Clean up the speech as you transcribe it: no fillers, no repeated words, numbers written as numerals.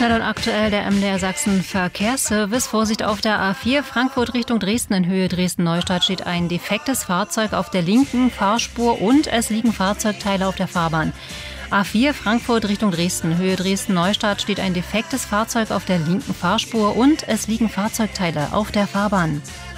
Schnell und aktuell der MDR Sachsen Verkehrsservice. Vorsicht auf der A4 Frankfurt Richtung Dresden in Höhe Dresden-Neustadt steht ein defektes Fahrzeug auf der linken Fahrspur und es liegen Fahrzeugteile auf der Fahrbahn. A4 Frankfurt Richtung Dresden, Höhe Dresden-Neustadt steht ein defektes Fahrzeug auf der linken Fahrspur und es liegen Fahrzeugteile auf der Fahrbahn.